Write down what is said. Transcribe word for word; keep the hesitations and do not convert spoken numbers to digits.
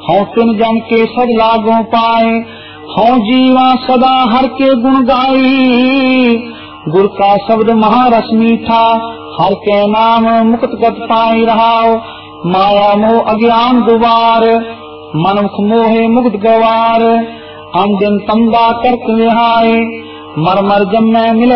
हूँ तिन जन के सब लागों पाए, हूँ जीवा सदा हर के गुण गाई। गुर का शब्द महारस मीठा, हर के नाम मुक्त गत पाई रहाओ। माया मोह अज्ञान दुबार, मनुख मोहे मुक्त गवार। अंजन तंदा करक निहाय, मर मर जम में मिले